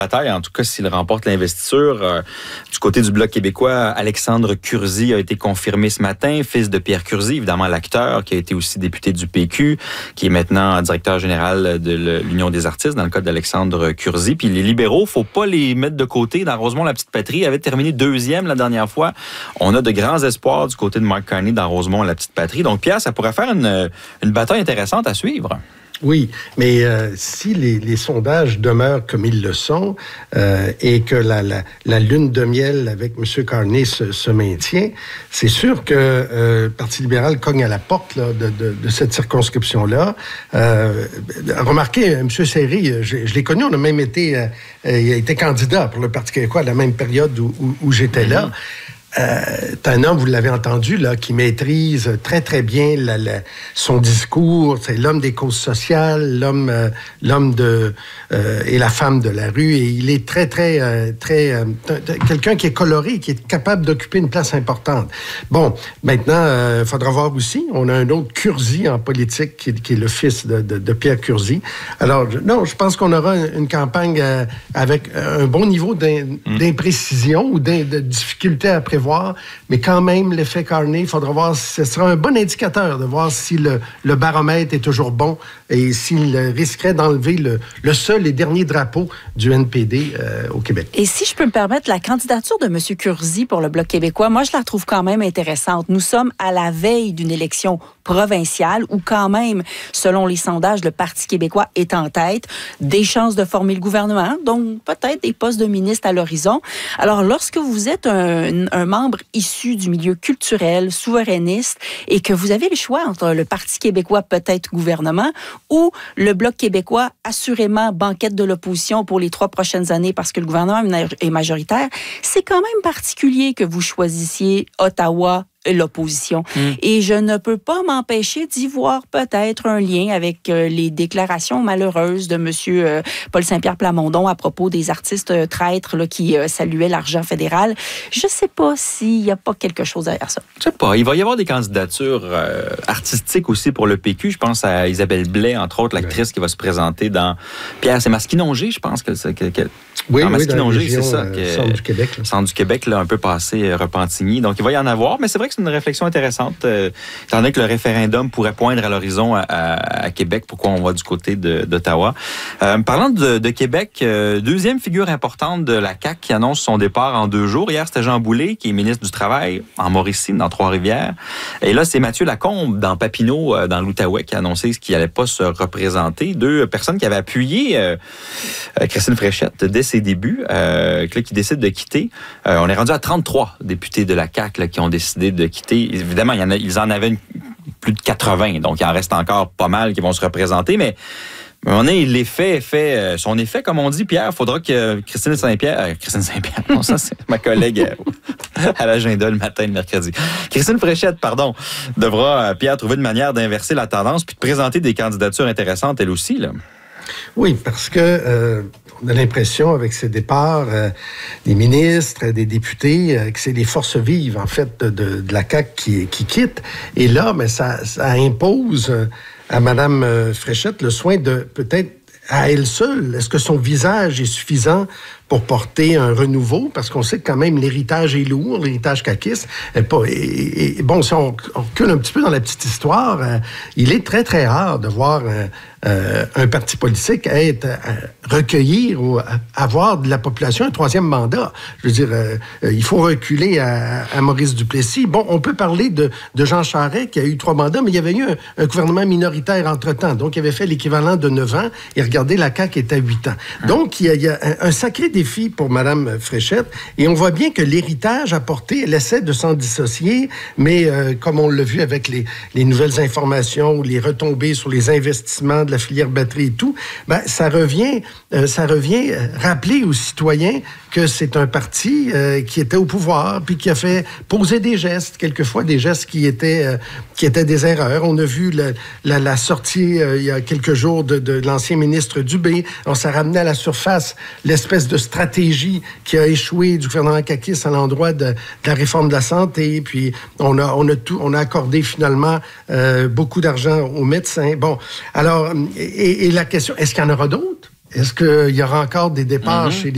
bataille, en tout cas s'il remporte l'investiture. Du côté du Bloc québécois, Alexandre Curzy a été confirmé ce matin, fils de Pierre Curzy, évidemment l'acteur, qui a été aussi député du PQ, qui est maintenant directeur général de l'Union des artistes, dans le cas d'Alexandre Curzy. Puis les libéraux, faut pas les mettre de côté. Dans Rosemont-la-Petite-Patrie, avait terminé 2e la dernière fois. On a de grands espoirs du côté de Mark Carney dans Rosemont-la-Petite-Patrie. Donc Pierre, ça pourrait faire une bataille intéressante à suivre. Oui, mais si les sondages demeurent comme ils le sont et que la lune de miel avec M. Carney se maintient, c'est sûr que le Parti libéral cogne à la porte là, de cette circonscription-là. Remarquez, M. Serry, je l'ai connu, on a même été... il a été candidat pour le Parti québécois à la même période où j'étais là. C'est un homme, vous l'avez entendu, là, qui maîtrise très, très bien son discours. C'est l'homme des causes sociales, l'homme et la femme de la rue. Et il est très, très, quelqu'un qui est coloré, qui est capable d'occuper une place importante. Bon, maintenant, il faudra voir aussi. On a un autre Curzy en politique, qui est le fils de Pierre Curzy. Alors, non, je pense qu'on aura une campagne avec un bon niveau d'imprécision ou de difficulté à prévoir. Mais quand même, l'effet Carney, il faudra voir, ce sera un bon indicateur de voir si le baromètre est toujours bon et s'il risquerait d'enlever le seul et dernier drapeau du NPD au Québec. Et si je peux me permettre, la candidature de M. Curzy pour le Bloc québécois, moi, je la trouve quand même intéressante. Nous sommes à la veille d'une élection provinciale où quand même, selon les sondages, le Parti québécois est en tête, des chances de former le gouvernement, donc peut-être des postes de ministre à l'horizon. Alors, lorsque vous êtes un membre issu du milieu culturel, souverainiste, et que vous avez le choix entre le Parti québécois, peut-être gouvernement, ou le Bloc québécois, assurément banquette de l'opposition pour les 3 prochaines années parce que le gouvernement est majoritaire, c'est quand même particulier que vous choisissiez Ottawa, l'opposition. Et je ne peux pas m'empêcher d'y voir peut-être un lien avec les déclarations malheureuses de M. Paul Saint-Pierre Plamondon à propos des artistes traîtres là, qui saluaient l'argent fédéral. Je ne sais pas s'il n'y a pas quelque chose derrière ça. Je sais pas. Il va y avoir des candidatures artistiques aussi pour le PQ. Je pense à Isabelle Blais, entre autres, l'actrice qui va se présenter dans... Pierre, c'est Masquinongé, je pense que oui, Masquinongé, c'est ça. Centre du Québec. Centre du Québec, là, un peu passé Repentigny. Donc, il va y en avoir, mais c'est vrai que c'est une réflexion intéressante, étant donné que le référendum pourrait poindre à l'horizon à Québec. Pourquoi on va du côté d'Ottawa? Parlant de Québec, deuxième figure importante de la CAQ qui annonce son départ en 2 jours. Hier, c'était Jean Boulet, qui est ministre du Travail en Mauricie, dans Trois-Rivières. Et là, c'est Mathieu Lacombe, dans Papineau, dans l'Outaouais, qui a annoncé qu'il n'allait pas se représenter. 2 personnes qui avaient appuyé Christine Fréchette dès ses débuts, qui décident de quitter. On est rendu à 33 députés de la CAQ là, qui ont décidé de quitter. Évidemment, ils en avaient plus de 80, donc il en reste encore pas mal qui vont se représenter, mais à un moment donné, l'effet fait son effet, comme on dit, Pierre. Il faudra que Christine Saint-Pierre, non, ça c'est ma collègue à l'agenda le matin, le mercredi. Christine Fréchette, pardon, devra, Pierre, trouver une manière d'inverser la tendance puis de présenter des candidatures intéressantes, elle aussi, là. Oui, parce que on a l'impression, avec ces départs des ministres, des députés, que c'est les forces vives, en fait, de la CAQ qui quittent. Et là, mais ça impose à Mme Fréchette le soin de, peut-être, à elle seule, est-ce que son visage est suffisant pour porter un renouveau, parce qu'on sait que quand même l'héritage est lourd, l'héritage caquiste. Bon, si on recule un petit peu dans la petite histoire, il est très, très rare de voir un parti politique recueillir ou avoir de la population un 3e mandat. Je veux dire, il faut reculer à Maurice Duplessis. Bon, on peut parler de Jean Charest, qui a eu 3 mandats, mais il y avait eu un gouvernement minoritaire entre-temps. Donc, il avait fait l'équivalent de 9 ans, et regardez, la CAQ est à 8 ans. Donc, il y a un sacré défi pour Mme Fréchette, et on voit bien que l'héritage apporté, elle essaie de s'en dissocier, mais comme on l'a vu avec les nouvelles informations ou les retombées sur les investissements de la filière batterie et tout, ben, ça revient rappeler aux citoyens que c'est un parti qui était au pouvoir, puis qui a fait poser des gestes, quelquefois des gestes qui étaient des erreurs. On a vu la sortie il y a quelques jours de l'ancien ministre Dubé. On s'est ramené à la surface l'espèce de stratégie qui a échoué du gouvernement caquiste à l'endroit de la réforme de la santé. Puis on a accordé finalement beaucoup d'argent aux médecins. Bon, alors, et la question, est-ce qu'il y en aura d'autres? Est-ce qu'il y aura encore des départs chez les